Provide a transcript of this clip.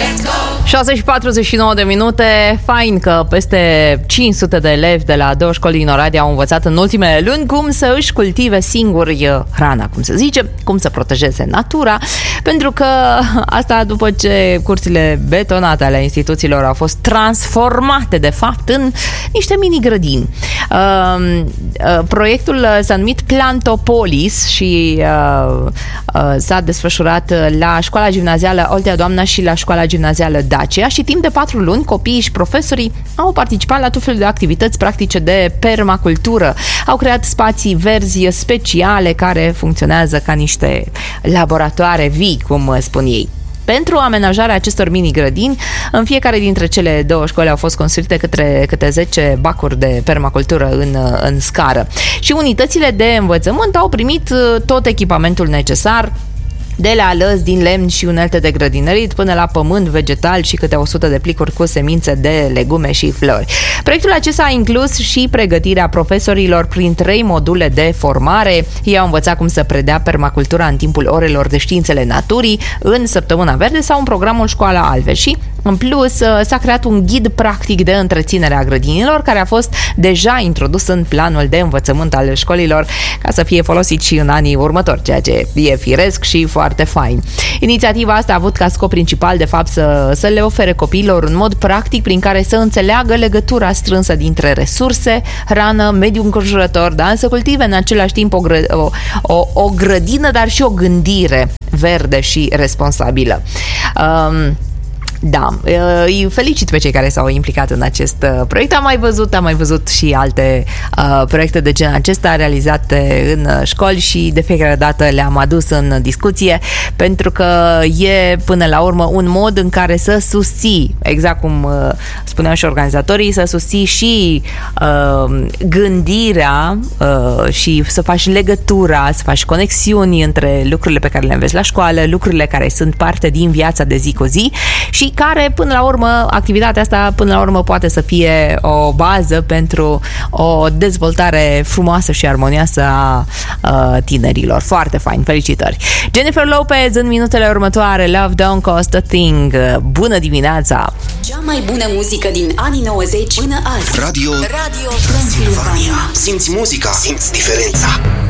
6 și 49 de minute. Fain că peste 500 de elevi de la 2 școli din Oradea au învățat în ultimele luni cum să își cultive singuri hrana, cum se zice, cum să protejeze natura, pentru că asta după ce curțile betonate ale instituțiilor au fost transformate de fapt în niște mini-grădini. Proiectul s-a numit Plantopolis și s-a desfășurat la școala gimnazială Oltea Doamna și la școala gimnazială Dacia și timp de 4 luni copiii și profesorii au participat la tot felul de activități practice de permacultură. Au creat spații verzi speciale care funcționează ca niște laboratoare vii, cum spun ei. Pentru amenajarea acestor mini-grădini, în fiecare dintre cele 2 școli au fost construite câte 10 bacuri de permacultură în scară. Și unitățile de învățământ au primit tot echipamentul necesar, de la alăzi din lemn și unelte de grădinărit până la pământ vegetal și câte 100 de plicuri cu semințe de legume și flori. Proiectul acesta a inclus și pregătirea profesorilor prin 3 module de formare. Ei au învățat cum să predea permacultura în timpul orelor de științele naturii, în Săptămâna Verde sau în programul Școala Alve. Și în plus s-a creat un ghid practic de întreținere a grădinilor care a fost deja introdus în planul de învățământ al școlilor ca să fie folosit și în anii următori, ceea ce e firesc și foarte fain. Inițiativa asta a avut ca scop principal de fapt să le ofere copiilor un mod practic prin care să înțeleagă legătura strânsă dintre resurse, hrană, mediul înconjurător, dar să cultive în același timp o grădină, dar și o gândire verde și responsabilă. Da, îi felicit pe cei care s-au implicat în acest proiect. Am mai văzut și alte proiecte de genul acesta realizate în școli și de fiecare dată le-am adus în discuție pentru că e până la urmă un mod în care să susții, exact cum spuneau și organizatorii, să susții și gândirea și să faci legătura, să faci conexiuni între lucrurile pe care le înveți la școală, lucrurile care sunt parte din viața de zi cu zi și care, până la urmă, activitatea asta, până la urmă, poate să fie o bază pentru o dezvoltare frumoasă și armonioasă a tinerilor. Foarte fain, felicitări! Jennifer Lopez în minutele următoare, Love Don't Cost a Thing. Bună dimineața! Cea mai bună muzică din anii 90 până azi. Radio Transilvania. Simți muzica, simți diferența.